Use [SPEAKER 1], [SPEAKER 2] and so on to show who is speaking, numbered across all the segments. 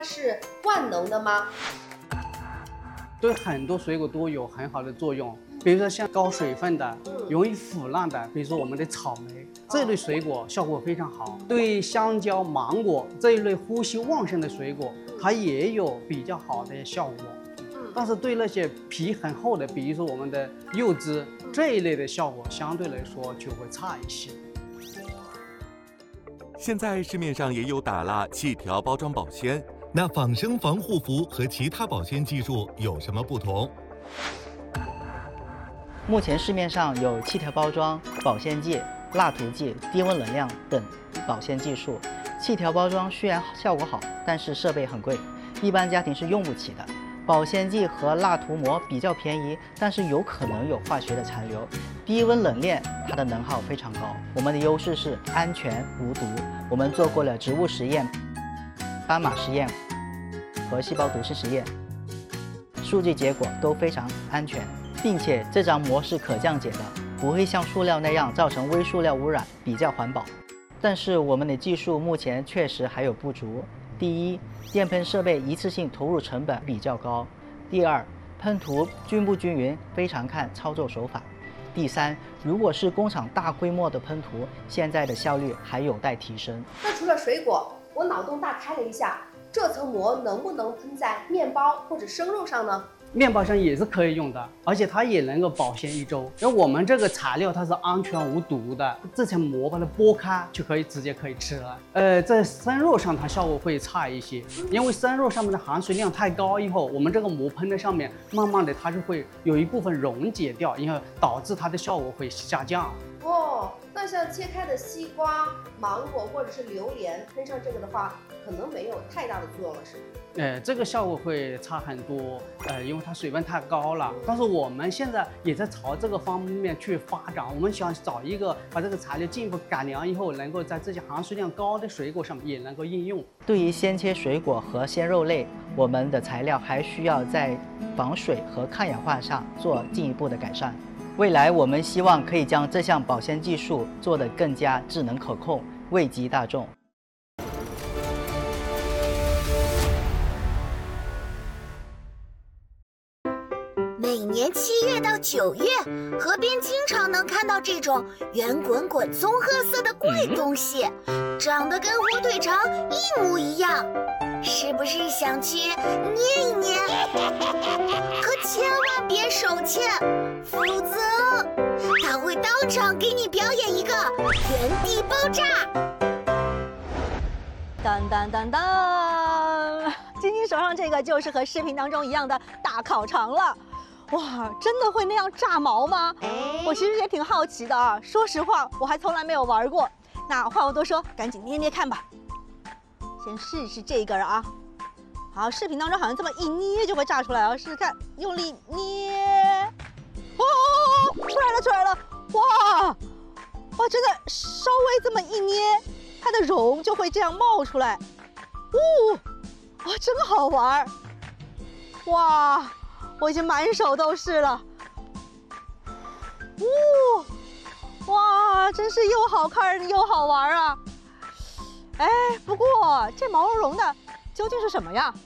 [SPEAKER 1] 是万能的吗？
[SPEAKER 2] 对很多水果都有很好的作用，比如说像高水分的、容易腐烂的，比如说我们的草莓这类水果效果非常好。对香蕉、芒果这一类呼吸旺盛的水果，它也有比较好的效果。但是对那些皮很厚的，比如说我们的柚子这一类的效果，相对来说就会差一些。
[SPEAKER 3] 现在市面上也有打蜡气条包装保鲜。
[SPEAKER 4] 那仿生防护服和其他保鲜技术有什么不同？
[SPEAKER 5] 目前市面上有气条包装、保鲜剂、蜡涂剂、低温冷链等保鲜技术。气条包装虽然效果好，但是设备很贵，一般家庭是用不起的。保鲜剂和蜡涂膜比较便宜，但是有可能有化学的残留。低温冷链它的能耗非常高。我们的优势是安全无毒。我们做过了植物实验、斑马实验和细胞毒性实验，数据结果都非常安全，并且这张膜是可降解的，不会像塑料那样造成微塑料污染，比较环保。但是我们的技术目前确实还有不足。第一，电喷设备一次性投入成本比较高；第二，喷涂均不均匀，非常看操作手法；第三，如果是工厂大规模的喷涂，现在的效率还有待提升。
[SPEAKER 1] 那除了水果，我脑洞大开了一下，这层膜能不能喷在面包或者生肉上呢？
[SPEAKER 2] 面包上也是可以用的，而且它也能够保鲜1周。因为我们这个材料它是安全无毒的，这层膜把它剥开就直接可以吃了。在生肉上它效果会差一些，因为生肉上面的含水量太高以后，我们这个膜喷在上面，慢慢的它就会有一部分溶解掉，然后导致它的效果会下降。
[SPEAKER 1] 哦，那像切开的西瓜、芒果或者是榴莲喷上这个的话，可能没有太大的作用了，是吗？
[SPEAKER 2] 这个效果会差很多，因为它水分太高了。但是我们现在也在朝这个方面去发展，我们想找一个把这个材料进一步改良以后，能够在这些含水量高的水果上面也能够应用。
[SPEAKER 5] 对于鲜切水果和鲜肉类，我们的材料还需要在防水和抗氧化上做进一步的改善。未来我们希望可以将这项保鲜技术做得更加智能可控，惠及大众。
[SPEAKER 6] 每年7月到9月，河边经常能看到这种圆滚滚、棕褐色的怪东西，长得跟火腿肠一模一样。是不是想去捏一捏？可千万别手欠，否则他会当场给你表演一个原地爆炸。
[SPEAKER 7] 当当当当，晶晶手上这个就是和视频当中一样的大烤肠了。哇，真的会那样炸毛吗？我其实也挺好奇的啊。说实话，我还从来没有玩过。那话不多说，赶紧捏捏看吧。先试试这个啊。好，视频当中好像这么一捏就会炸出来啊，试试看，用力捏。哦，出来了！哇，真的稍微这么一捏，它的蓉就会这样冒出来。哇，真好玩！哇！我已经满手都是了，哇，真是又好看又好玩啊！哎，不过这毛茸茸的究竟是什么呀？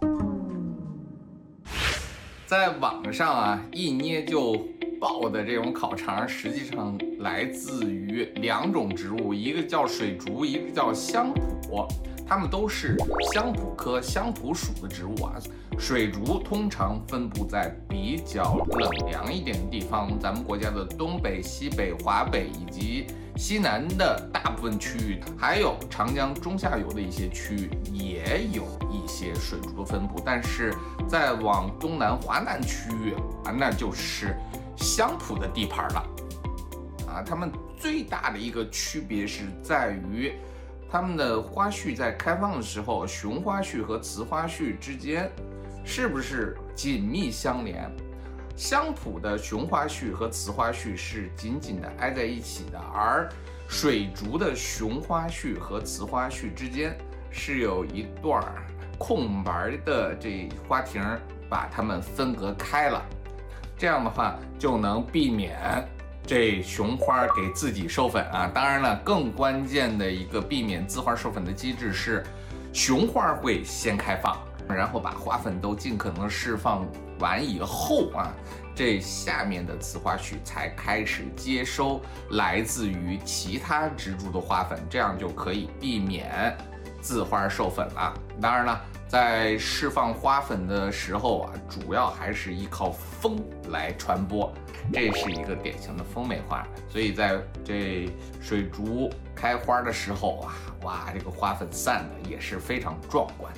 [SPEAKER 8] 在网上啊，一捏就爆的这种烤肠，实际上来自于2种植物，一个叫水竹，一个叫香蒲。它们都是香蒲科香蒲属的植物啊。水竹通常分布在比较冷凉一点的地方，咱们国家的东北、西北、华北以及西南的大部分区域，还有长江中下游的一些区域也有一些水竹的分布。但是再往东南华南区域啊，那就是香蒲的地盘了啊。它们最大的一个区别是在于，它们的花序在开放的时候，雄花序和雌花序之间是不是紧密相连？香蒲的雄花序和雌花序是紧紧的挨在一起的，而水竹的雄花序和雌花序之间是有一段空白的这花亭，把它们分隔开了。这样的话就能避免这雄花给自己授粉啊。当然了，更关键的一个避免自花授粉的机制是， 雄花会先开放，然后把花粉都尽可能释放完以后啊，这下面的雌花序才开始接收来自于其他植株的花粉，这样就可以避免自花授粉了。当然了，在释放花粉的时候啊，主要还是依靠风来传播，这是一个典型的风媒花。所以在这水竹开花的时候啊，哇，这个花粉散的也是非常壮观。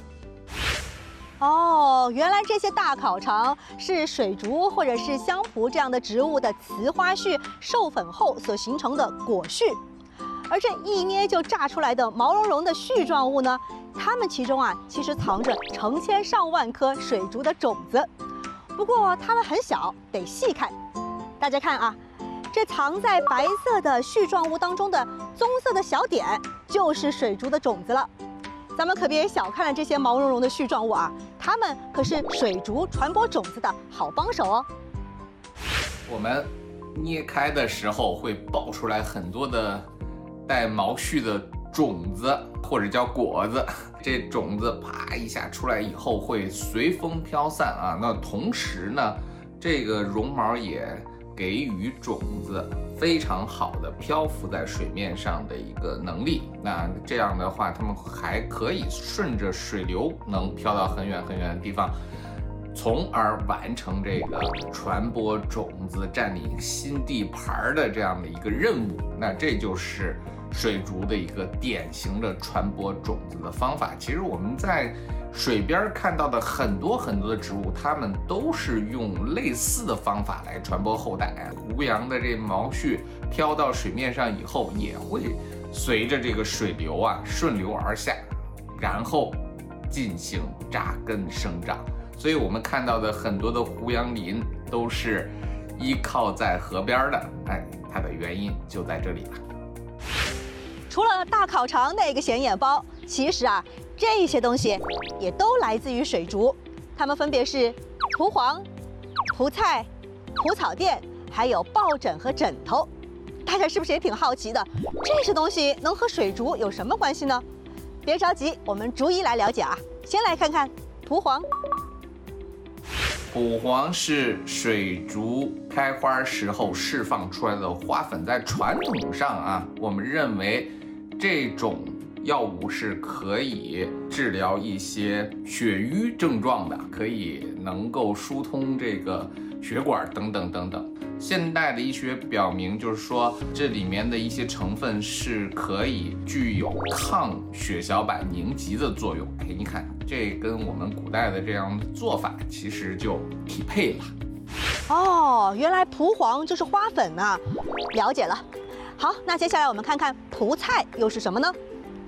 [SPEAKER 7] 哦，原来这些大烤肠是水竹或者是香蒲这样的植物的雌花序授粉后所形成的果序，而这一捏就榨出来的毛茸茸的絮状物呢，它们其中啊其实藏着成千上万颗水竹的种子，不过它们很小，得细看。大家看啊，这藏在白色的絮状物当中的棕色的小点，就是水竹的种子了。咱们可别小看了这些毛茸茸的絮状物啊，它们可是水竹传播种子的好帮手哦。
[SPEAKER 8] 我们捏开的时候会爆出来很多的带毛絮的种子，或者叫果子。这种子啪一下出来以后会随风飘散啊。那同时呢，这个绒毛也给予种子非常好的漂浮在水面上的一个能力。那这样的话，它们还可以顺着水流能飘到很远很远的地方，从而完成这个传播种子、占领新地盘的这样的一个任务。那这就是水竹的一个典型的传播种子的方法。其实我们在水边看到的很多很多的植物，它们都是用类似的方法来传播后代。胡杨的这毛絮飘到水面上以后，也会随着这个水流啊顺流而下，然后进行扎根生长。所以我们看到的很多的胡杨林都是依靠在河边的，它的原因就在这里了。
[SPEAKER 7] 除了大烤肠那个显眼包，其实啊，这些东西也都来自于水竹，它们分别是蒲黄、蒲菜、蒲草垫，还有抱枕和枕头。大家是不是也挺好奇的？这些东西能和水竹有什么关系呢？别着急，我们逐一来了解啊。先来看看蒲黄。
[SPEAKER 8] 蒲黄是水竹开花时候释放出来的花粉，在传统上啊，我们认为这种药物是可以治疗一些血瘀症状的，可以能够疏通这个血管等等等等。现代的医学表明，就是说这里面的一些成分是可以具有抗血小板凝集的作用。你看，这跟我们古代的这样的做法其实就匹配了。
[SPEAKER 7] 哦，原来蒲黄就是花粉啊，了解了。好，那接下来我们看看蒲菜又是什么呢？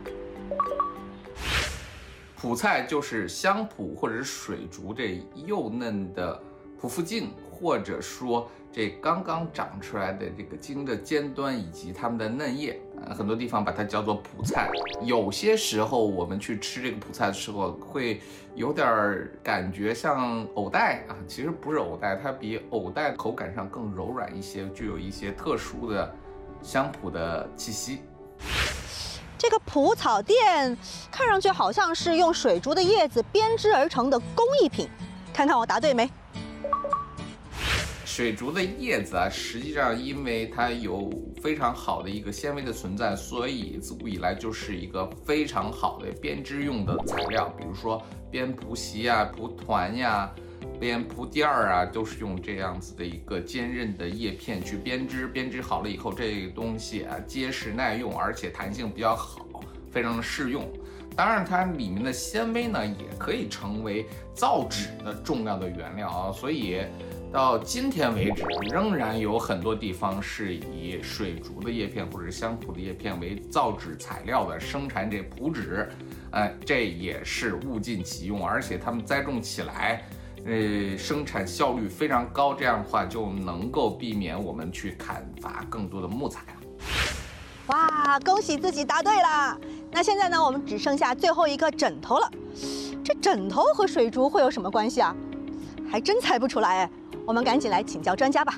[SPEAKER 8] 蒲菜就是香蒲或者是水竹这幼嫩的蒲附茎，或者说这刚刚长出来的这个茎的尖端以及它们的嫩叶，很多地方把它叫做蒲菜。有些时候我们去吃这个蒲菜的时候，会有点感觉像藕带啊，其实不是藕带，它比藕带口感上更柔软一些，具有一些特殊的香蒲的气息。
[SPEAKER 7] 这个蒲草垫看上去好像是用水竹的叶子编织而成的工艺品，看看我答对没？
[SPEAKER 8] 水竹的叶子啊，实际上因为它有非常好的一个纤维的存在，所以自古以来就是一个非常好的编织用的材料。比如说编蒲席啊、蒲团呀、编蒲垫儿啊，都是用这样子的一个坚韧的叶片去编织。编织好了以后，这个东西啊结实耐用，而且弹性比较好，非常的适用。当然，它里面的纤维呢，也可以成为造纸的重要的原料啊。所以到今天为止，仍然有很多地方是以水竹的叶片或者是香蒲的叶片为造纸材料的，生产这蒲纸。这也是物尽其用，而且它们栽种起来，生产效率非常高。这样的话，就能够避免我们去砍伐更多的木材啊。
[SPEAKER 7] 哇，恭喜自己答对了！那现在呢，我们只剩下最后一个枕头了。这枕头和水竹会有什么关系啊？还真猜不出来哎。我们赶紧来请教专家吧。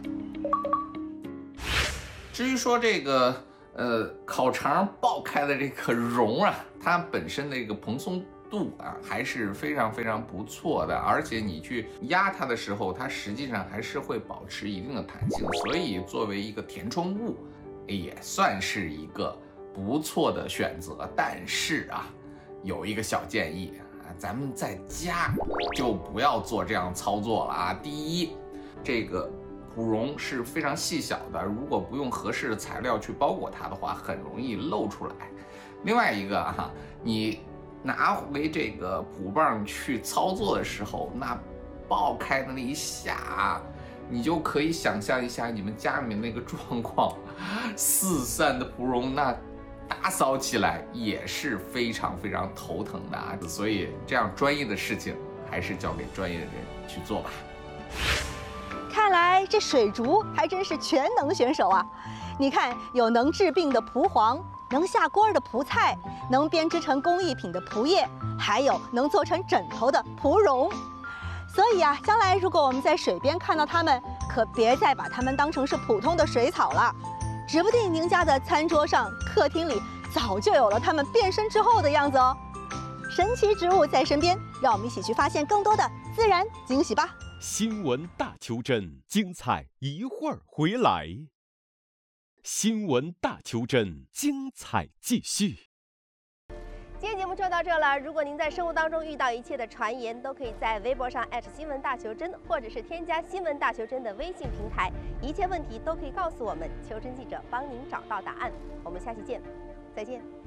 [SPEAKER 8] 至于说这个烤肠爆开的这个绒啊，它本身的这个蓬松度啊，还是非常非常不错的。而且你去压它的时候，它实际上还是会保持一定的弹性，所以作为一个填充物，也算是一个不错的选择。但是啊，有一个小建议啊，咱们在家就不要做这样操作了啊。第一，这个脯绒是非常细小的，如果不用合适的材料去包裹它的话，很容易露出来。另外一个哈，你拿回这个脯棒去操作的时候，那爆开的那一下，你就可以想象一下你们家里面那个状况，四散的脯绒，那打扫起来也是非常非常头疼的啊。所以这样专业的事情还是交给专业的人去做吧。
[SPEAKER 7] 看来这水竹还真是全能选手啊！你看，有能治病的蒲黄，能下锅的蒲菜，能编织成工艺品的蒲叶，还有能做成枕头的蒲绒。所以啊，将来如果我们在水边看到它们，可别再把它们当成是普通的水草了，指不定您家的餐桌上、客厅里早就有了它们变身之后的样子哦。神奇植物在身边，让我们一起去发现更多的自然惊喜吧。
[SPEAKER 9] 新闻大求真，精彩一会儿回来。新闻大求真，精彩继续。
[SPEAKER 10] 今天节目就到这了。如果您在生活当中遇到一切的传言，都可以在微博上新闻大求真，或者是添加新闻大求真的微信平台，一切问题都可以告诉我们，求真记者帮您找到答案。我们下期见，再见。